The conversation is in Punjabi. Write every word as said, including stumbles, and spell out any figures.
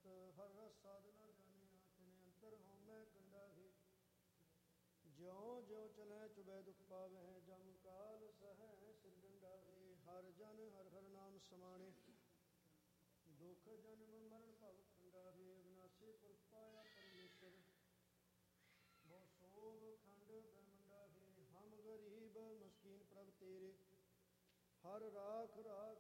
ਭਗਤ ਹਰ ਰਸ ਸਾਧਨਾ ਜਾਣਿਆ ਤਿਨੇ ਅੰਤਰ ਹਉਮੈ ਕੰਡਾ ਹੀ ਜਿਉ ਜਿਉ ਚਲੈ ਚੁਬੈ ਦੁਖ ਪਾਵਹਿ ਜਮ ਕਾਲ ਸਹੈ ਸਿਰ ਡੰਡਾ ਹੀ ਹਰ ਜਨ ਹਰ ਹਰ ਨਾਮ ਸਮਾਣੇ ਦੁਖ ਜਨਮ ਮਰਨ ਭਵ ਖੰਡਾ ਹੀ ਅਬਿਨਾਸੀ ਪੁਰਖ ਪਾਇਆ ਪਰਮੇਸ਼ਰ ਬਹੁ ਸੋਭ ਖੰਡ ਬ੍ਰਹਮੰਡਾ ਹੀ ਹਮ ਗਰੀਬ ਮਸਕੀਨ ਪ੍ਰਭ ਤੇਰੇ ਹਰ ਰਾਖ ਰਾਖ